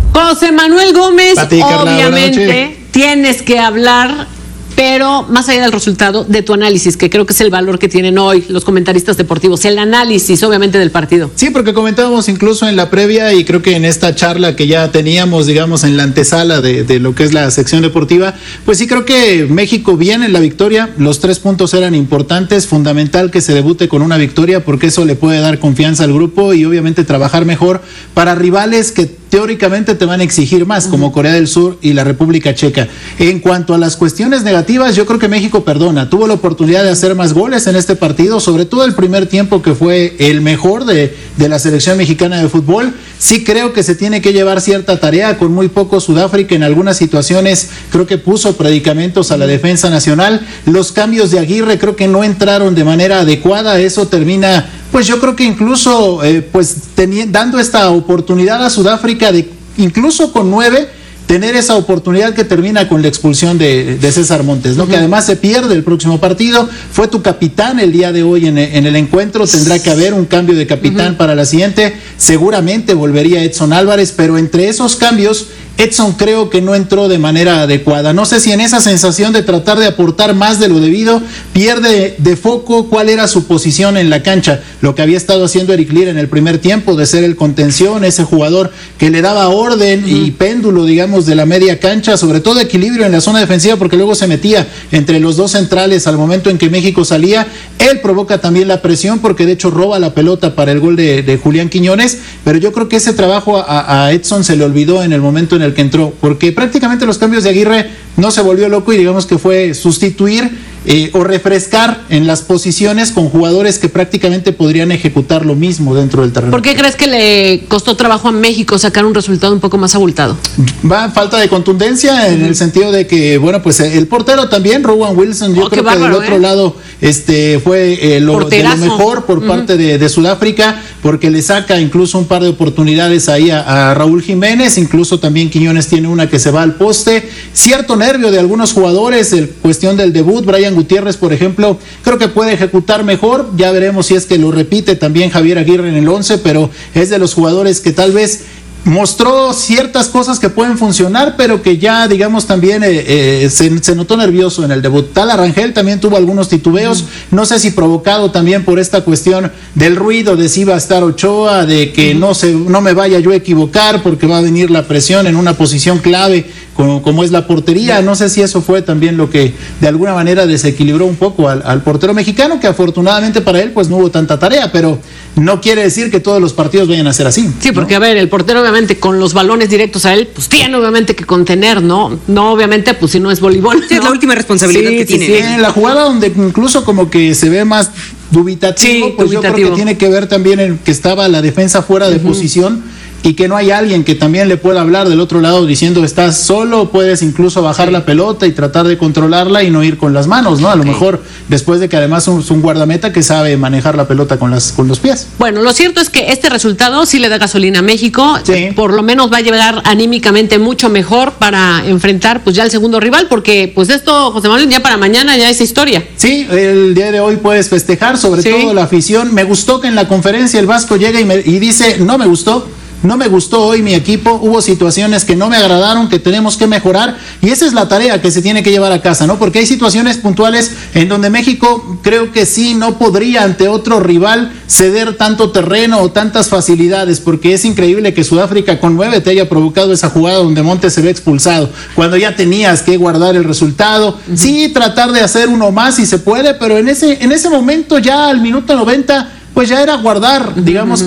José Manuel Gómez, obviamente tienes que hablar, pero más allá del resultado, de tu análisis, que creo que es el valor que tienen hoy los comentaristas deportivos, el análisis obviamente del partido. Sí, porque comentábamos incluso en la previa y creo que en esta charla que ya teníamos, digamos, en la antesala de lo que es la sección deportiva, pues sí creo que México viene en la victoria, los 3 puntos eran importantes, fundamental que se debute con una victoria porque eso le puede dar confianza al grupo y obviamente trabajar mejor para rivales que teóricamente te van a exigir más, como Corea del Sur y la República Checa. En cuanto a las cuestiones negativas, yo creo que México perdona. Tuvo la oportunidad de hacer más goles en este partido, sobre todo el primer tiempo que fue el mejor de la selección mexicana de fútbol. Sí creo que se tiene que llevar cierta tarea, con muy poco Sudáfrica en algunas situaciones creo que puso predicamentos a la defensa nacional. Los cambios de Aguirre creo que no entraron de manera adecuada, eso termina, pues yo creo que incluso dando esta oportunidad a Sudáfrica de incluso con 9 tener esa oportunidad que termina con la expulsión de César Montes, ¿no? Que además se pierde el próximo partido. Fue tu capitán el día de hoy en el encuentro, tendrá que haber un cambio de capitán para la siguiente, seguramente volvería Edson Álvarez, pero entre esos cambios Edson creo que no entró de manera adecuada. No sé si en esa sensación de tratar de aportar más de lo debido, pierde de foco cuál era su posición en la cancha. Lo que había estado haciendo Eric Lier en el primer tiempo, de ser el contención, ese jugador que le daba orden y péndulo, digamos, de la media cancha, sobre todo equilibrio en la zona defensiva, porque luego se metía entre los dos centrales al momento en que México salía. Él provoca también la presión, porque de hecho roba la pelota para el gol de Julián Quiñones, pero yo creo que ese trabajo a Edson se le olvidó en el momento en el que entró, porque prácticamente los cambios de Aguirre no se volvió loco y digamos que fue sustituir o refrescar en las posiciones con jugadores que prácticamente podrían ejecutar lo mismo dentro del terreno. ¿Por qué crees que le costó trabajo a México sacar un resultado un poco más abultado? Va falta de contundencia en el sentido de que, bueno, pues el portero también, Rowan Wilson, yo creo que del otro lado fue lo mejor por parte de Sudáfrica, porque le saca incluso un par de oportunidades ahí a Raúl Jiménez, incluso también Quiñones tiene una que se va al poste. Cierto nervio de algunos jugadores, cuestión del debut, Brian Gutiérrez, por ejemplo, creo que puede ejecutar mejor, ya veremos si es que lo repite también Javier Aguirre en el 11, pero es de los jugadores que tal vez mostró ciertas cosas que pueden funcionar, pero que ya, digamos, también se notó nervioso en el debut. Tal Arrangel también tuvo algunos titubeos, no sé si provocado también por esta cuestión del ruido de si va a estar Ochoa, de que no me vaya yo a equivocar porque va a venir la presión en una posición clave como es la portería. No sé si eso fue también lo que de alguna manera desequilibró un poco al portero mexicano, que afortunadamente para él pues no hubo tanta tarea, pero no quiere decir que todos los partidos vayan a ser así. Sí, porque a ver, el portero obviamente con los balones directos a él, pues tiene obviamente que contener, ¿no? No obviamente, pues si no es voleibol. Sí, ¿no? Es la última responsabilidad que tiene. Sí. En la jugada donde incluso como que se ve más dubitativo, pues yo creo que tiene que ver también en que estaba la defensa fuera de posición y que no hay alguien que también le pueda hablar del otro lado diciendo estás solo, puedes incluso bajar la pelota y tratar de controlarla y no ir con las manos, ¿no? A lo mejor después de que además es un guardameta que sabe manejar la pelota con los pies. Bueno, lo cierto es que este resultado sí le da gasolina a México, por lo menos va a llegar anímicamente mucho mejor para enfrentar pues ya al segundo rival, porque pues esto, José Manuel, ya para mañana ya es historia. Sí, el día de hoy puedes festejar, sobre todo la afición. Me gustó que en la conferencia el Vasco llega y dice, no me gustó hoy mi equipo, hubo situaciones que no me agradaron, que tenemos que mejorar, y esa es la tarea que se tiene que llevar a casa, ¿no? Porque hay situaciones puntuales en donde México creo que sí no podría ante otro rival ceder tanto terreno o tantas facilidades, porque es increíble que Sudáfrica con 9 te haya provocado esa jugada donde Montes se ve expulsado, cuando ya tenías que guardar el resultado. Sí, tratar de hacer uno más si se puede, pero en ese momento ya al minuto 90 pues ya era guardar, digamos,